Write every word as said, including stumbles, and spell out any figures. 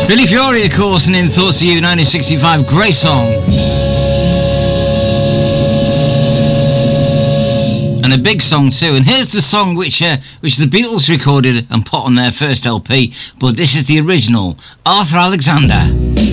Billy Fiore, of course, and in Thoughts of You, nineteen sixty-five, great song. And a big song too. And here's the song which uh, which the Beatles recorded and put on their first L P, but this is the original, Arthur Alexander.